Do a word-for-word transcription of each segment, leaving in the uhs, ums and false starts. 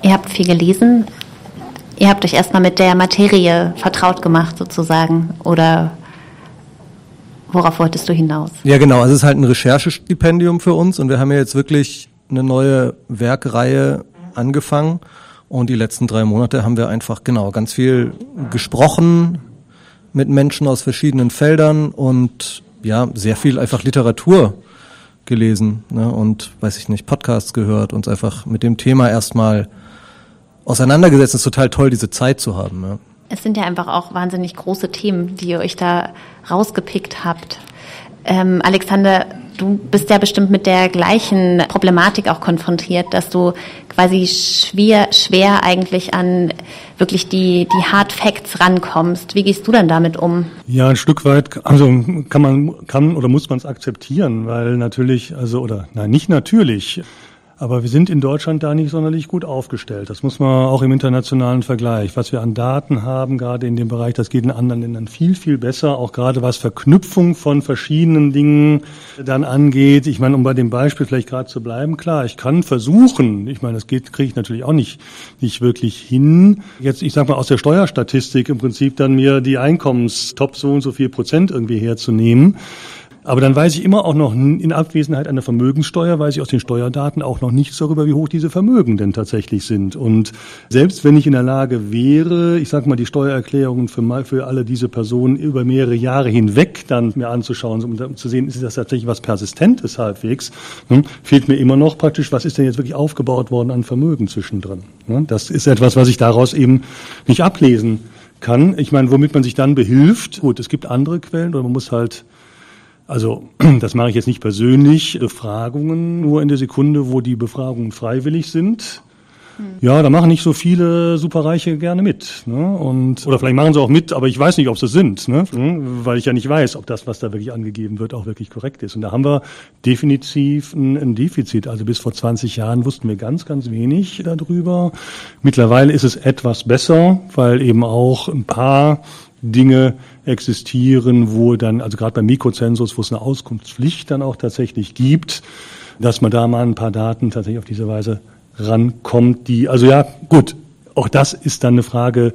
Ihr habt viel gelesen. Ihr habt euch erstmal mit der Materie vertraut gemacht sozusagen, oder worauf wolltest du hinaus? Ja genau, also es ist halt ein Recherchestipendium für uns und wir haben ja jetzt wirklich eine neue Werkreihe angefangen und die letzten drei Monate haben wir einfach genau ganz viel gesprochen mit Menschen aus verschiedenen Feldern und ja, sehr viel einfach Literatur gelesen, ne, und weiß ich nicht, Podcasts gehört, uns einfach mit dem Thema erstmal auseinandergesetzt. Es ist total toll, diese Zeit zu haben. Ja. Es sind ja einfach auch wahnsinnig große Themen, die ihr euch da rausgepickt habt. Ähm, Alexander, du bist ja bestimmt mit der gleichen Problematik auch konfrontiert, dass du quasi schwer, schwer eigentlich an wirklich die, die Hard Facts rankommst. Wie gehst du dann damit um? Ja, ein Stück weit, also kann man, kann oder muss man es akzeptieren, weil natürlich, also, oder, nein, nicht natürlich, aber wir sind in Deutschland da nicht sonderlich gut aufgestellt. Das muss man auch im internationalen Vergleich. Was wir an Daten haben, gerade in dem Bereich, das geht in anderen Ländern viel, viel besser. Auch gerade was Verknüpfung von verschiedenen Dingen dann angeht. Ich meine, um bei dem Beispiel vielleicht gerade zu bleiben, klar, ich kann versuchen, ich meine, das geht, kriege ich natürlich auch nicht, nicht wirklich hin. Jetzt, ich sag mal, aus der Steuerstatistik im Prinzip dann mir die Einkommenstop so und so viel Prozent irgendwie herzunehmen. Aber dann weiß ich immer auch noch, in Abwesenheit einer Vermögenssteuer, weiß ich aus den Steuerdaten auch noch nichts darüber, wie hoch diese Vermögen denn tatsächlich sind. Und selbst wenn ich in der Lage wäre, ich sag mal, die Steuererklärungen für, für alle diese Personen über mehrere Jahre hinweg dann mir anzuschauen, um zu sehen, ist das tatsächlich was Persistentes halbwegs, ne, fehlt mir immer noch praktisch, was ist denn jetzt wirklich aufgebaut worden an Vermögen zwischendrin. Ne? Das ist etwas, was ich daraus eben nicht ablesen kann. Ich meine, womit man sich dann behilft, gut, es gibt andere Quellen, oder man muss halt Also das mache ich jetzt nicht persönlich, Befragungen nur in der Sekunde, wo die Befragungen freiwillig sind. Hm. Ja, da machen nicht so viele Superreiche gerne mit. Ne? Und, oder vielleicht machen sie auch mit, aber ich weiß nicht, ob sie es sind, ne? Weil ich ja nicht weiß, ob das, was da wirklich angegeben wird, auch wirklich korrekt ist. Und da haben wir definitiv ein, ein Defizit. Also bis vor zwanzig Jahren wussten wir ganz, ganz wenig darüber. Mittlerweile ist es etwas besser, weil eben auch ein paar Dinge existieren, wo dann, also gerade beim Mikrozensus, wo es eine Auskunftspflicht dann auch tatsächlich gibt, dass man da mal ein paar Daten tatsächlich auf diese Weise rankommt, die, also ja, gut, auch das ist dann eine Frage,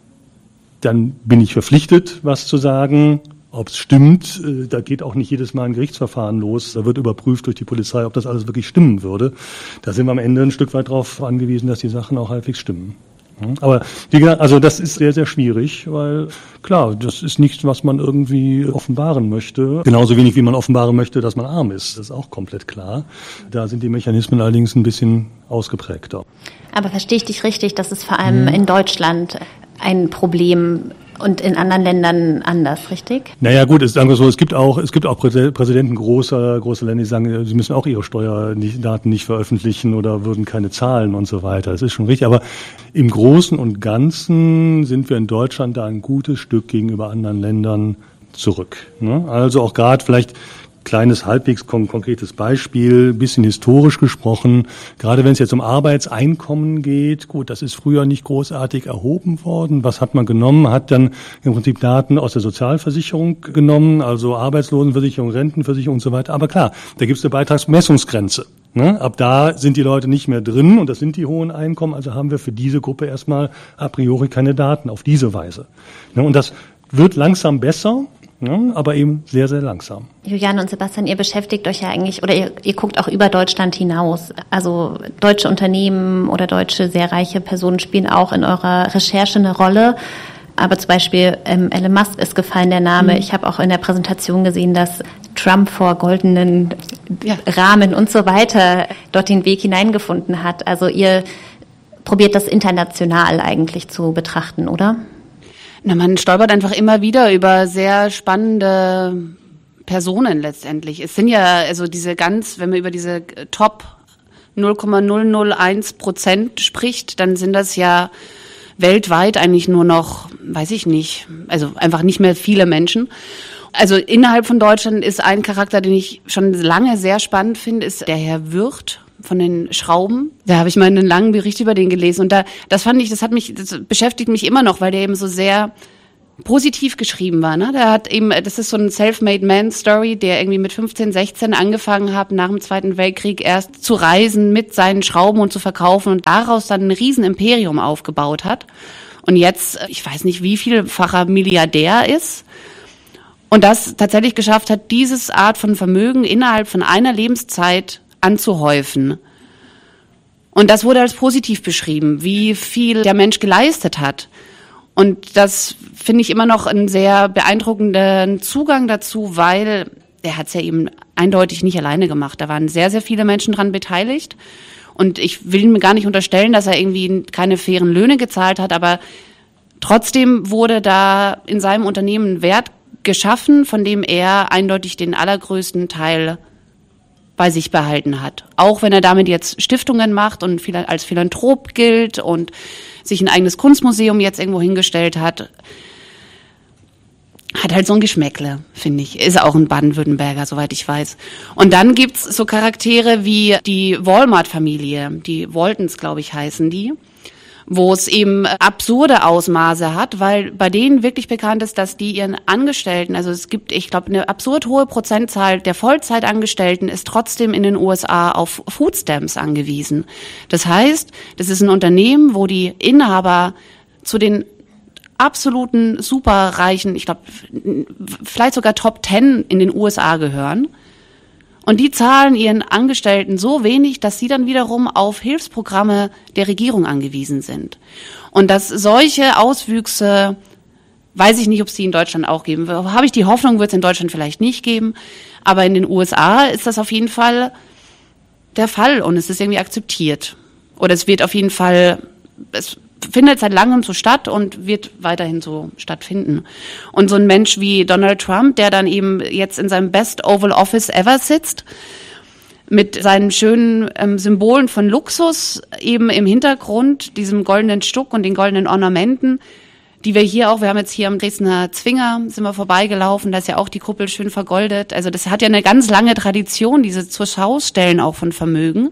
dann bin ich verpflichtet, was zu sagen, ob es stimmt, da geht auch nicht jedes Mal ein Gerichtsverfahren los, da wird überprüft durch die Polizei, ob das alles wirklich stimmen würde. Da sind wir am Ende ein Stück weit darauf angewiesen, dass die Sachen auch halbwegs stimmen. Aber wie gesagt, also das ist sehr, sehr schwierig, weil klar, das ist nichts, was man irgendwie offenbaren möchte. Genauso wenig, wie man offenbaren möchte, dass man arm ist. Das ist auch komplett klar. Da sind die Mechanismen allerdings ein bisschen ausgeprägter. Aber verstehe ich dich richtig, das ist vor allem hm. in Deutschland ein Problem und in anderen Ländern anders, richtig? Naja gut, es, sagen wir so, es gibt auch es gibt auch Präsidenten großer großer Länder, die sagen, sie müssen auch ihre Steuerdaten nicht veröffentlichen oder würden keine Zahlen und so weiter. Das ist schon richtig, aber im Großen und Ganzen sind wir in Deutschland da ein gutes Stück gegenüber anderen Ländern zurück. Ne? Also auch gerade vielleicht kleines, halbwegs kon- konkretes Beispiel, bisschen historisch gesprochen, gerade wenn es jetzt um Arbeitseinkommen geht, gut, das ist früher nicht großartig erhoben worden. Was hat man genommen? Hat dann im Prinzip Daten aus der Sozialversicherung genommen, also Arbeitslosenversicherung, Rentenversicherung und so weiter. Aber klar, da gibt es eine Beitragsmessungsgrenze. Ne? Ab da sind die Leute nicht mehr drin und das sind die hohen Einkommen, also haben wir für diese Gruppe erstmal a priori keine Daten auf diese Weise. Ne? Und das wird langsam besser. Ja, aber eben sehr, sehr langsam. Juliane und Sebastian, ihr beschäftigt euch ja eigentlich, oder ihr, ihr guckt auch über Deutschland hinaus. Also deutsche Unternehmen oder deutsche sehr reiche Personen spielen auch in eurer Recherche eine Rolle. Aber zum Beispiel ähm, Elon Musk ist gefallen, der Name. Mhm. Ich habe auch in der Präsentation gesehen, dass Trump vor goldenen ja. Rahmen und so weiter dort den Weg hineingefunden hat. Also ihr probiert das international eigentlich zu betrachten, oder? Na, man stolpert einfach immer wieder über sehr spannende Personen letztendlich. Es sind ja also diese ganz, wenn man über diese Top null Komma null null eins Prozent spricht, dann sind das ja weltweit eigentlich nur noch, weiß ich nicht, also einfach nicht mehr viele Menschen. Also innerhalb von Deutschland ist ein Charakter, den ich schon lange sehr spannend finde, ist der Herr Wirth von den Schrauben. Da habe ich mal einen langen Bericht über den gelesen und da, das fand ich, das hat mich, das beschäftigt mich immer noch, weil der eben so sehr positiv geschrieben war. Ne? Der hat eben, das ist so ein Self-Made Man-Story, der irgendwie mit fünfzehn, sechzehn angefangen hat, nach dem Zweiten Weltkrieg erst zu reisen mit seinen Schrauben und zu verkaufen und daraus dann ein riesen Imperium aufgebaut hat. Und jetzt, ich weiß nicht, wie vielfacher Milliardär ist und das tatsächlich geschafft hat, dieses Art von Vermögen innerhalb von einer Lebenszeit anzuhäufen. Und das wurde als positiv beschrieben, wie viel der Mensch geleistet hat. Und das finde ich immer noch einen sehr beeindruckenden Zugang dazu, weil er hat es ja eben eindeutig nicht alleine gemacht. Da waren sehr, sehr viele Menschen dran beteiligt. Und ich will ihm gar nicht unterstellen, dass er irgendwie keine fairen Löhne gezahlt hat, aber trotzdem wurde da in seinem Unternehmen ein Wert geschaffen, von dem er eindeutig den allergrößten Teil bei sich behalten hat. Auch wenn er damit jetzt Stiftungen macht und als Philanthrop gilt und sich ein eigenes Kunstmuseum jetzt irgendwo hingestellt hat, hat halt so ein Geschmäckle, finde ich. Ist auch ein Baden-Württemberger, soweit ich weiß. Und dann gibt's so Charaktere wie die Walmart-Familie, die Waltons, glaube ich, heißen die, wo es eben absurde Ausmaße hat, weil bei denen wirklich bekannt ist, dass die ihren Angestellten, also es gibt, ich glaube, eine absurd hohe Prozentzahl der Vollzeitangestellten ist trotzdem in den U S A auf Foodstamps angewiesen. Das heißt, das ist ein Unternehmen, wo die Inhaber zu den absoluten superreichen, ich glaube, vielleicht sogar Top Ten in den U S A gehören. Und die zahlen ihren Angestellten so wenig, dass sie dann wiederum auf Hilfsprogramme der Regierung angewiesen sind. Und dass solche Auswüchse, weiß ich nicht, ob es die in Deutschland auch geben wird. Habe ich die Hoffnung, wird es in Deutschland vielleicht nicht geben. Aber in den U S A ist das auf jeden Fall der Fall und es ist irgendwie akzeptiert. Oder es wird auf jeden Fall, es findet seit langem so statt und wird weiterhin so stattfinden. Und so ein Mensch wie Donald Trump, der dann eben jetzt in seinem Best Oval Office ever sitzt, mit seinen schönen ähm, Symbolen von Luxus eben im Hintergrund, diesem goldenen Stuck und den goldenen Ornamenten, die wir hier auch, wir haben jetzt hier am Dresdner Zwinger, sind wir vorbeigelaufen, da ist ja auch die Kuppel schön vergoldet. Also das hat ja eine ganz lange Tradition, diese zur Schaustellen auch von Vermögen,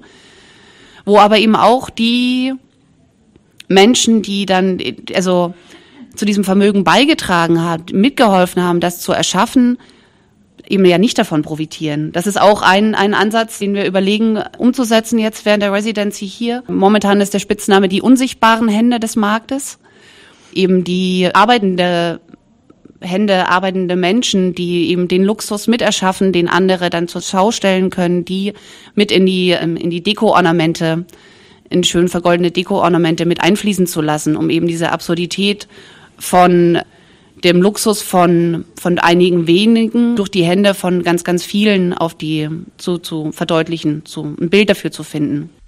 wo aber eben auch die Menschen, die dann also zu diesem Vermögen beigetragen haben, mitgeholfen haben, das zu erschaffen, eben ja nicht davon profitieren. Das ist auch ein, ein Ansatz, den wir überlegen umzusetzen jetzt während der Residency hier. Momentan ist der Spitzname die unsichtbaren Hände des Marktes. Eben die arbeitende Hände, arbeitende Menschen, die eben den Luxus miterschaffen, den andere dann zur Schau stellen können, die mit in die, in die Deko-Ornamente in schön vergoldene Deko-Ornamente mit einfließen zu lassen, um eben diese Absurdität von dem Luxus von von einigen wenigen durch die Hände von ganz, ganz vielen auf die zu, zu verdeutlichen, zu, ein Bild dafür zu finden.